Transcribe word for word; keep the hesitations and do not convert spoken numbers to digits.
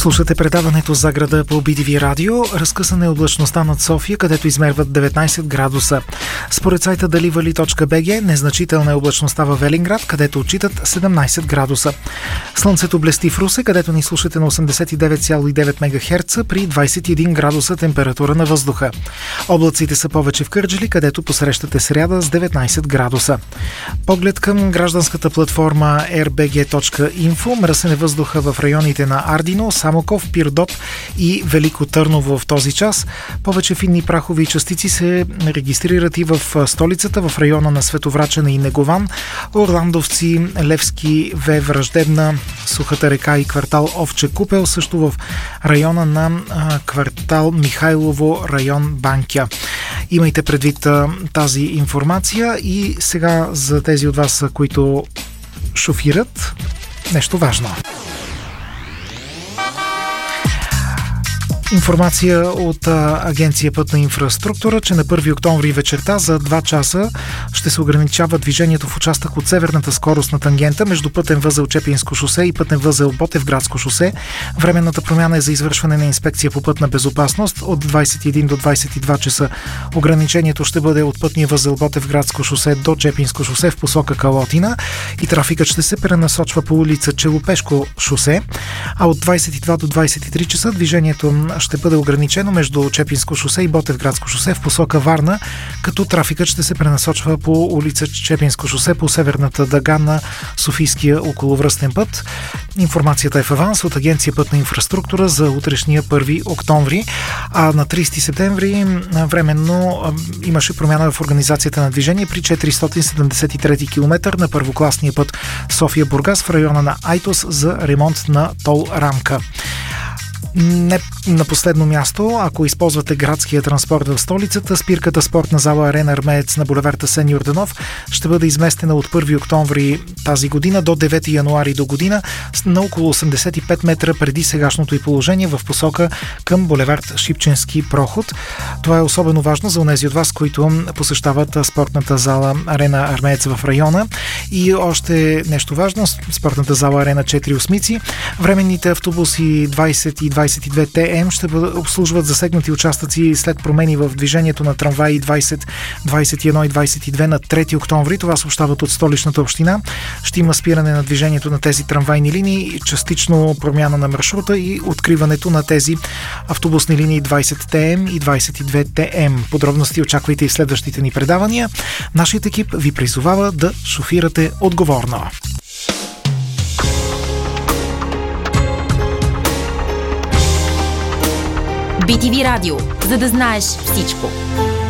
Слушате предаването за града по Би Ди Ви радио. Разкъсана е облачността над София, където измерват деветнайсет градуса. Според сайта даливали точка би джи, незначителна е облачността във Велинград, където отчитат седемнайсет градуса. Слънцето блести в Русе, където ни слушате на осемдесет и девет цяло и девет мегахерца при двайсет и един градуса температура на въздуха. Облаците са повече в Кърджали, където посрещате сряда с деветнайсет градуса. Поглед към гражданската платформа ер би джи точка инфо. Мръсен е въздуха в районите на Ардино, Самоков, Пирдоп и Велико Търново в този час. Повече финни прахови частици се регистрират и в столицата, в района на Световрачене и Негован, Орландовци, Левски, В, Враждебна, Сухата река и квартал Овче купел, също в района на а, квартал Михайлово, район Банкя. Имайте предвид а, тази информация и сега за тези от вас, които шофират, нещо важно. Информация от а, Агенция Пътна инфраструктура, че на първи октомври вечерта за два часа ще се ограничава движението в участък от северната скорост на тангента между пътен възел Чепинско шосе и пътен възел Ботевградско шосе. Временната промяна е за извършване на инспекция по пътна безопасност от двайсет и един до двайсет и два часа. Ограничението ще бъде от пътния възел Ботевградско шосе до Чепинско шосе в посока Калотина и трафикът ще се пренасочва по улица Челопешко шосе, а от двайсет и два до двайсет и три часа движението ще бъде ограничено между Чепинско шосе и Ботевградско шосе в посока Варна, като трафикът ще се пренасочва по улица Чепинско шосе по северната дъга на Софийския околовръстен път. Информацията е в аванс от Агенция Пътна инфраструктура за утрешния първи октомври, а на трийсети септември временно имаше промяна в организацията на движение при четиристотин седемдесет и трети километър на първокласния път София-Бургас в района на Айтос за ремонт на тол рамка. Не на последно място, ако използвате градския транспорт в столицата, спирката спортна зала Арена Армеец на булевард Асен Йорданов ще бъде изместена от първи октомври тази година до девети януари до година на около осемдесет и пет метра преди сегашното й положение в посока към булевард Шипченски проход. Това е особено важно за онези от вас, които посещават спортната зала Арена Армеец в района. И още нещо важно, спортната зала Арена четири Осмици. Временните автобуси двайсет и двайсет и две Т М ще обслужват засегнати участъци след промени в движението на трамваи двайсет, двайсет и едно и двайсет и две на трети октомври. Това съобщават от Столичната община. Ще има спиране на движението на тези трамвайни линии, частично промяна на маршрута и откриването на тези автобусни линии двайсет Т М и двайсет и две Т М. Подробности очаквайте и в следващите ни предавания. Нашият екип ви призовава да шофирате отговорно. Би Ти Ви радио, за да знаеш всичко.